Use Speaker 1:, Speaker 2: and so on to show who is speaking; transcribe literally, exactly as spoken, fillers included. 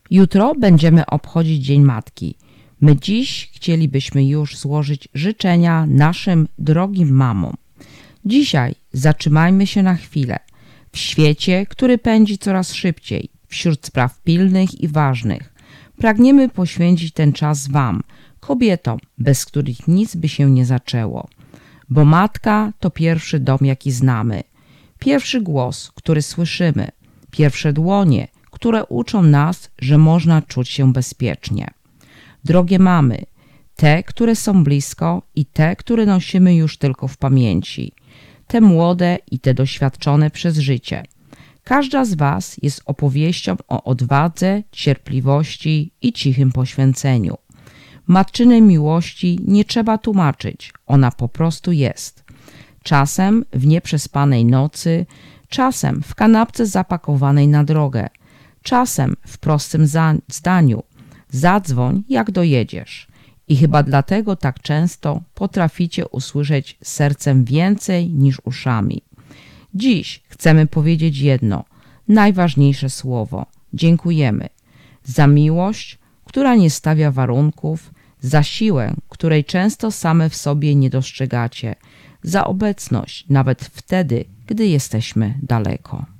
Speaker 1: Jutro będziemy obchodzić Dzień Matki. My dziś chcielibyśmy już złożyć życzenia naszym drogim mamom. Dzisiaj zatrzymajmy się na chwilę. W świecie, który pędzi coraz szybciej, wśród spraw pilnych i ważnych, pragniemy poświęcić ten czas Wam, kobietom, bez których nic by się nie zaczęło. Bo matka to pierwszy dom, jaki znamy, pierwszy głos, który słyszymy, pierwsze dłonie, które uczą nas, że można czuć się bezpiecznie. Drogie mamy, te, które są blisko i te, które nosimy już tylko w pamięci, te młode i te doświadczone przez życie. Każda z Was jest opowieścią o odwadze, cierpliwości i cichym poświęceniu. Matczynej miłości nie trzeba tłumaczyć, ona po prostu jest. Czasem w nieprzespanej nocy, czasem w kanapce zapakowanej na drogę, czasem w prostym zdaniu: zadzwoń, jak dojedziesz. I chyba dlatego tak często potraficie usłyszeć sercem więcej niż uszami. Dziś chcemy powiedzieć jedno, najważniejsze słowo: dziękujemy za miłość, która nie stawia warunków, za siłę, której często same w sobie nie dostrzegacie, za obecność nawet wtedy, gdy jesteśmy daleko.